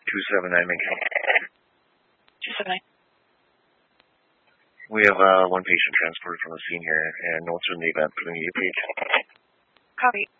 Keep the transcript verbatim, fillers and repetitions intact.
two seven nine, maintain. two seven nine. We have uh, one patient transported from the scene here, and notes in the event putting you page. Copy.